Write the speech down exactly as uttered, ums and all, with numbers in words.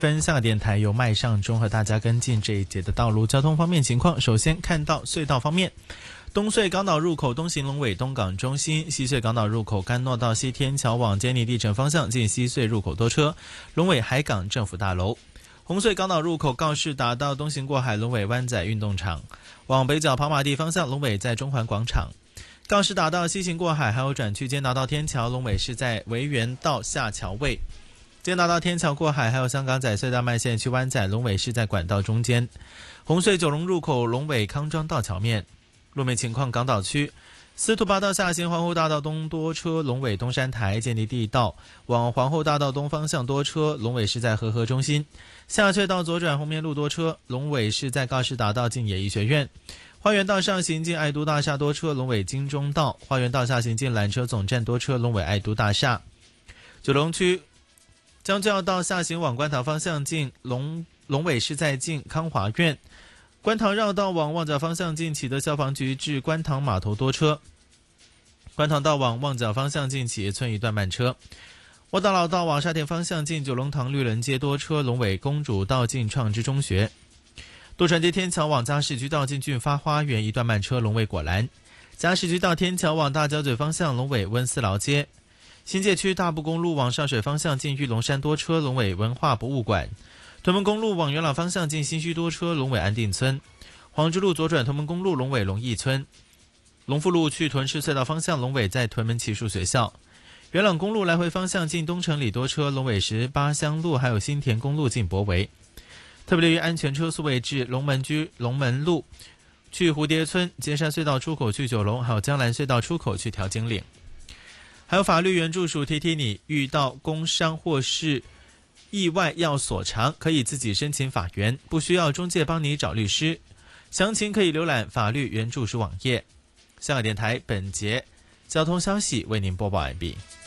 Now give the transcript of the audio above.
分香港电台由麦尚中和大家跟进这一节的道路交通方面情况。首先看到隧道方面，东隧港岛入口东行龙尾东港中心，西隧港岛入口干诺道西天桥往坚尼地城方向进西隧入口多车，龙尾海港政府大楼。红隧港岛入口告士打道东行过海龙尾湾仔运动场，往北角跑马地方向龙尾在中环广场。告士打道西行过海还有转去坚拿道天桥，龙尾是在维园道下桥位。坚拿道天桥过海还有香港仔隧道慢线去湾仔，龙尾是在管道中间。红隧九龙入口龙尾康庄道桥面。路面情况，港岛区司徒拔道下行皇后大道东多车，龙尾东山台坚尼地道往皇后大道东方向多车，龙尾是在和合中心。下翠道左转红棉路多车，龙尾是在告士打道进野医学院。花园道上行进爱都大厦多车，龙尾金钟道。花园道下行进缆车总站多车，龙尾爱都大厦。九龙区将军澳道下行往观塘方向进龙龙尾是在进康华苑。观塘绕道往旺角方向进启德消防局至观塘码头多车。观塘道往旺角方向进启业村一段慢车。窝打老道往沙田方向进九龙塘绿人街多车，龙尾公主道进创知中学。渡船街天桥往嘉市居道进俊发花园一段慢车，龙尾果栏。嘉市居道天桥往大角咀方向，龙尾温思劳街。新界区大埔公路往上水方向进玉龙山多车，龙尾文化博物馆。屯门公路往元朗方向进新墟多车，龙尾安定村。黄之路左转屯门公路，龙尾龙义村。龙富路去屯市隧道方向，龙尾在屯门骑术学校。元朗公路来回方向进东城里多车，龙尾十八乡路还有新田公路进博围。特别留意安全车速位置，龙门居龙门路去蝴蝶村，尖山隧道出口去九龙，还有江南隧道出口去调景岭。还有法律援助署提提你，遇到工伤或是意外要索偿，可以自己申请法援，不需要中介帮你找律师。详情可以浏览法律援助署网页。香港电台本节交通消息为您播报完毕。